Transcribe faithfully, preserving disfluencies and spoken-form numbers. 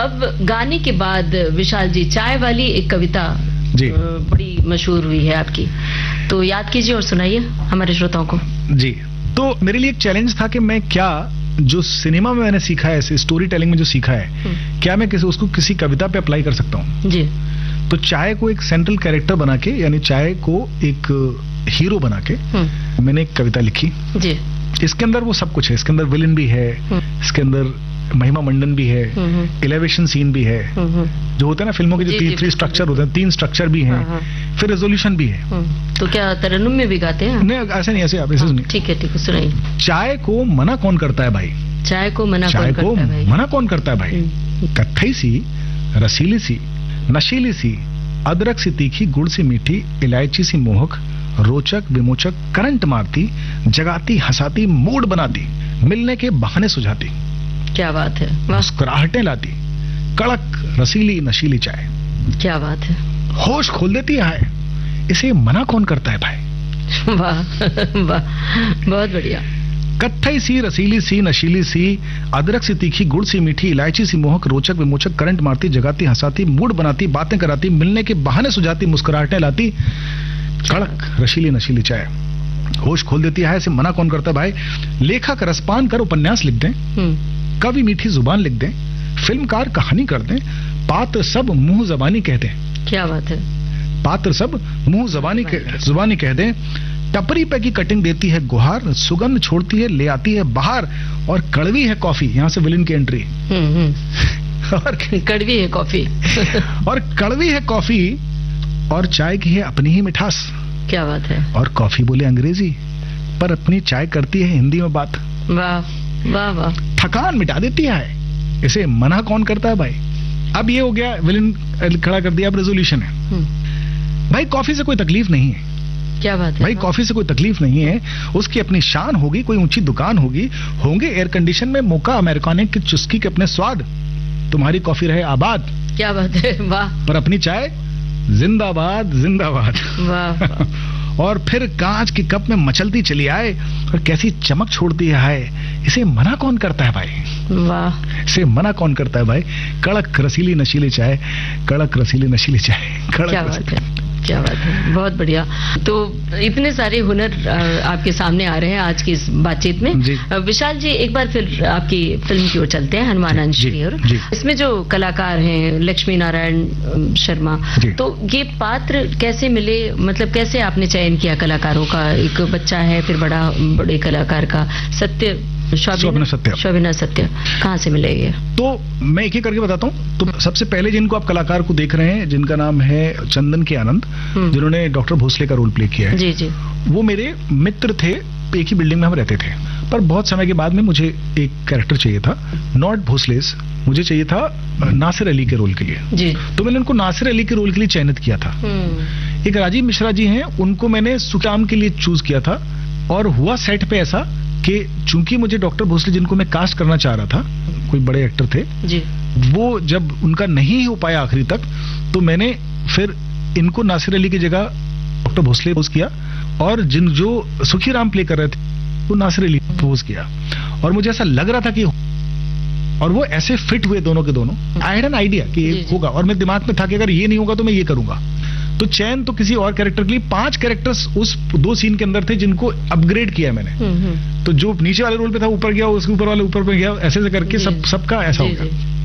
अब गाने के बाद विशाल जी, चाय वाली एक कविता जी बड़ी मशहूर हुई है आपकी, तो याद कीजिए और सुनाइए हमारे श्रोताओं को। जी, तो मेरे लिए एक चैलेंज था कि मैं क्या जो सिनेमा में मैंने सीखा है, स्टोरी टेलिंग में जो सीखा है, क्या मैं किसी उसको किसी कविता पे अप्लाई कर सकता हूँ। जी। तो चाय को एक सेंट्रल कैरेक्टर बना के, यानी चाय को एक हीरो बना के मैंने एक कविता लिखी। जी। इसके अंदर वो सब कुछ है, इसके अंदर विलन भी है, इसके अंदर महिमा मंडन भी है, एलिवेशन सीन भी है, जो होता है ना फिल्मों के जो तीन थ्री स्ट्रक्चर होते हैं, तीन स्ट्रक्चर भी हैं, फिर रेजोल्यूशन भी है। तो क्या तरन्नुम में भी गाते हैं? नहीं, ऐसे नहीं, ऐसे आप ऐसे सुनिए। ठीक है, ठीक है, सुनाइए। चाय को मना कौन करता है भाई, चाय को मना चाय कौन को करता है भाई? मना कौन करता है भाई। कत्थई सी, रसीली सी, नशीली सी, अदरक सी तीखी, गुड़ सी मीठी, इलायची सी मोहक, रोचक विमोचक, करंट मारती, जगाती हंसाती, मूड बनाती, मिलने के बहाने सुझाती। क्या बात है, मुस्कुराहटें लाती, कड़क रसीली नशीली चाय। क्या बात है, होश खोल देती है, इसे मना कौन करता है भाई। वाह वाह, बहुत बढ़िया। कत्थई सी, रसीली सी, नशीली सी, अदरक सी तीखी, गुड़ सी मीठी, इलायची सी मोहक, रोचक विमोचक, करंट मारती, जगाती हंसाती, मूड बनाती, बातें कराती, मिलने के बहाने सुझाती, मुस्कुराहटें लाती, कड़क रसीली नशीली चाय, होश खोल देती है, इसे मना कौन करता है भाई। लेखक रसपान कर उपन्यास लिख दें, कवि मीठी जुबान लिख दें, फिल्मकार कहानी कर दें, पात्र सब मुंह जबानी कह दें। क्या बात है, पात्र सब मुंह जबानी जुबानी कह दें, टपरी पे की कटिंग देती है गुहार, सुगंध छोड़ती है ले आती है बाहर, और कड़वी है कॉफी, यहाँ से विलन की एंट्री। और कड़वी है कॉफी और कड़वी है कॉफी, और चाय की है अपनी ही मिठास। क्या बात है, और कॉफी बोले अंग्रेजी, पर अपनी चाय करती है हिंदी में बात। वाह वाह वाह, थकान मिटा देती है, इसे मना कौन करता है भाई। अब ये हो गया, विलन खड़ा कर दिया, अब रेजोल्यूशन है। भाई कॉफी से कोई तकलीफ नहीं है। क्या बात है भाई, कॉफी से कोई तकलीफ नहीं है, उसकी अपनी शान होगी, कोई ऊंची दुकान होगी, होंगे एयर कंडीशन में मोका अमेरिकाने की चुस्की के अपने स्वाद, तुम्हारी कॉफी रहे आबाद। क्या बात है, वाह। पर अपनी चाय जिंदाबाद जिंदाबाद। वाह। और फिर कांच के कप में मचलती चली आए, और कैसी चमक छोड़ती है, इसे मना कौन करता है भाई। वाह, इसे मना कौन करता है भाई। कड़क रसीली नशीली चाय, कड़क रसीली नशीली चाय, कड़क। क्या बात है, क्या बात है, बहुत बढ़िया। तो इतने सारे हुनर आपके सामने आ रहे हैं आज की इस बातचीत में। विशाल जी, एक बार फिर आपकी फिल्म की ओर चलते हैं, हनुमान अंश की ओर। इसमें जो कलाकार हैं, लक्ष्मी नारायण शर्मा, तो ये पात्र कैसे मिले, मतलब कैसे आपने चयन किया कलाकारों का? एक बच्चा है, फिर बड़ा बड़े कलाकार का, सत्य शोभिना सत्य, शोभिना सत्य कहाँ से मिले ये? तो मैं एक एक करके बताता हूँ। तो सबसे पहले जिनको आप कलाकार को देख रहे हैं, जिनका नाम है चंदन के आनंद, जिन्होंने डॉक्टर भोसले का रोल प्ले किया है। जी जी। वो मेरे मित्र थे, एक ही बिल्डिंग में हम रहते थे, पर बहुत समय के बाद में मुझे एक कैरेक्टर चाहिए था, नॉट भोसलेस, मुझे चाहिए था नासिर अली के रोल के लिए। जी। तो मैंने उनको नासिर अली के रोल के लिए चयनित किया था। एक राजीव मिश्रा जी हैं, उनको मैंने सुकाम के लिए चूज किया था, और हुआ सेट पे ऐसा कि चूंकि मुझे डॉक्टर भोसले, जिनको मैं कास्ट करना चाह रहा था, कोई बड़े एक्टर थे जी, वो जब उनका नहीं हो पाया आखिरी तक, तो मैंने फिर इनको नासिर अली की जगह डॉक्टर भोसले पोज किया, और जिन जो सुखी राम प्ले कर रहे थे वो नासिर अली पोज किया, और मुझे ऐसा लग रहा था कि, और वो ऐसे फिट हुए दोनों के दोनों। आई हैड एन आइडिया कि ये होगा, और मेरे दिमाग में था कि अगर ये नहीं होगा तो मैं ये करूंगा। तो चयन तो किसी और कैरेक्टर के लिए, पांच कैरेक्टर्स उस दो सीन के अंदर थे जिनको अपग्रेड किया मैंने। तो जो नीचे वाले रोल पे था ऊपर गया, उसके ऊपर वाले ऊपर पे गया, ऐसे ऐसे करके सब सबका ऐसा हो गया।